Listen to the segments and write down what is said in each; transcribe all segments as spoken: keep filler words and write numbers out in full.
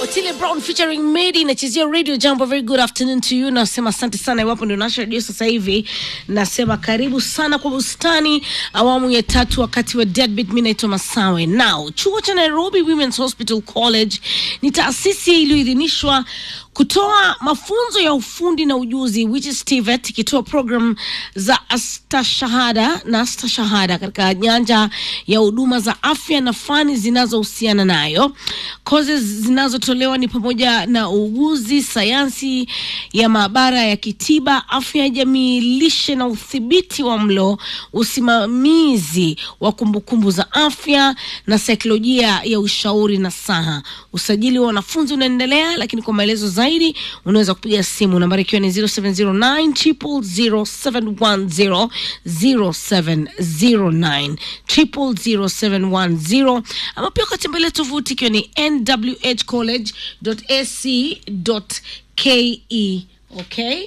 Otile Brown featuring Medi inachezea Radio Jambo. Very good afternoon to you. Nasema asante sana iwapo ndio unasha radio sasa hivi. Nasema karibu sana kwa bustani awamu ya tatu wakati wa Deadbeat. Mimi naitwa Masawe. Now, chuo cha Nairobi Women's Hospital College ni taasisi iliyoidhinishwa kutoa mafunzo ya ufundi na ujuzi, which is T V E T, kitoa program za astashahada na astashahada katika nyanja ya huduma za afya na fani zinazohusiana nayo. Courses zinazotolewa ni pamoja na uuguzi, sayansi ya maabara ya kitiba, afya ya jamii, lishe na udhibiti wa mlo, usimamizi wa kumbukumbu za afya na saikolojia ya ushauri na saha. Usajili wa wanafunzi unaendelea, lakini kwa maelezo zaidi unaweza kupiga simu nambari ikiwa ni zero seven zero nine zero zero zero seven one zero zero seven zero nine zero zero seven one zero, ama pia kutembelea tovuti ikiwa ni n w h college dot a c dot k e. Okay,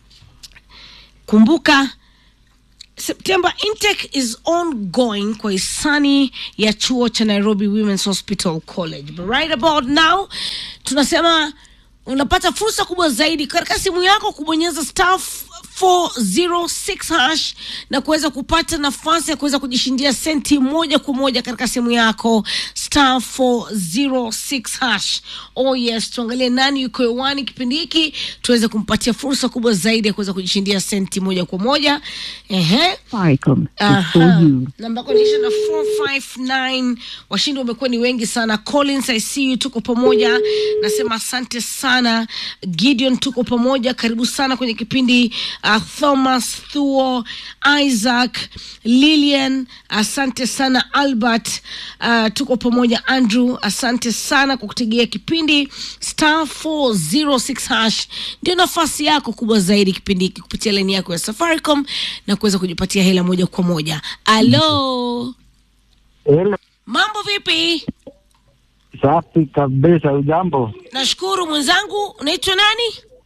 kumbuka September intake is ongoing kwa hisani ya chuo cha Nairobi Women's Hospital College. But right about now tunasema unapata fursa kubwa zaidi katika simu yako kubonyeza star four zero six hash na kuweza kupata nafasi ya kuweza kujishindia senti moja kwa moja katika simu yako, star four zero six hash. Oh yes, tuangalie nani yuko hewani kipindi hiki tuweze kumpatia fursa kubwa zaidi ya kuweza kujishindia senti moja kwa moja. Ehe, Welcome. Namba konisha na four five nine. Washindi wamekuwa ni wengi sana. Collins, I see you, tuko pamoja. Nasema asante sana. Gideon, tuko pamoja, karibu sana kwenye kipindi. Uh, Thomas, Thuo, Isaac, Lillian, asante sana. Albert, uh, tuko pamoja. Andrew, asante sana kwa kutegea kipindi. Star four zero six hash ndio nafasi yako kubwa zaidi kipindi hiki kupitia line yako ya Safaricom na kuweza kujipatia hela moja kwa moja. Hello. Hello. Mambo vipi? Safi kabisa, ujambo? Nashukuru mwenzangu. Unaitwa nani?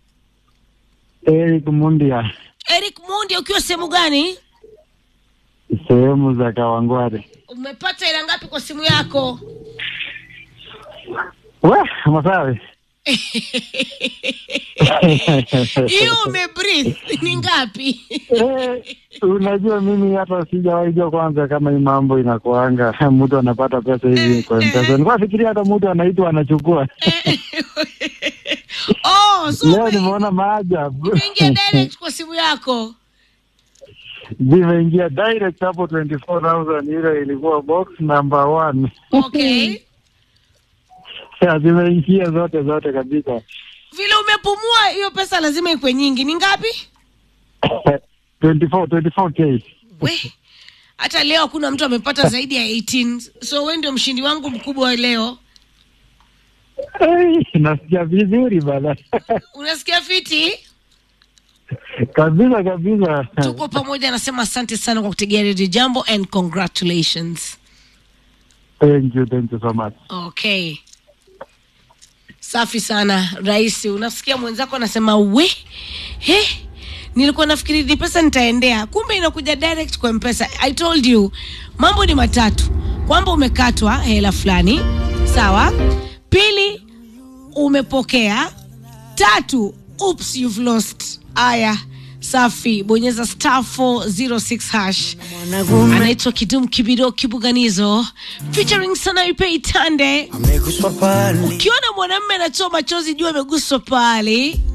Eric Mundia. Eric Mundia, ukiwa sehemu gani? Sehemu za Kawangware. Umepata hela ngapi kwa simu yako? Wah, Masawe. Hiyo umebreathe ni ngapi? Eh, unajua mimi hata sijawahi jua kwanza kama hii mambo inakuanga mtu anapata pesa hivi kwa pesa. Nilikuwa fikiria hata mtu anaitwa anachukua. Oh, so leo nimeona maajabu. Umeingia direct kwa simu yako? Nimeingia direct hapo twenty-four thousand, ile ilikuwa box number one. Okay. Sasa zimeingia zote zote kabisa. Vile umepumua hiyo pesa lazima ikwe nyingi. Ni ngapi? twenty-four twenty-four K. We, hata leo kuna mtu amepata zaidi ya eighteen. So wewe ndio mshindi wangu mkubwa leo. Hey, nasikia vizuri bana. Unasikia fiti? Kabisa kabisa. Tuko pamoja, nasema asante sana kwa kutegea Radio Jambo and congratulations. Thank you, thank you so much. Okay. Safi sana. Raisi, unasikia mwenzako anasema we, he, nilikuwa nafikiri ni pesa nitaendea, kumbe inakuja direct kwa M-Pesa. I told you, mambo ni matatu. Kwamba umekatwa hela fulani, sawa? Pili, umepokea. Tatu, oops, you've lost. Aya, safi. Bonyeza star four zero six hash. Anaitwa Kidum Kibido Kibuganizo featuring Sanaipe Tande. Ukiona mwanamume anatoa machozi jua ameguswa pale.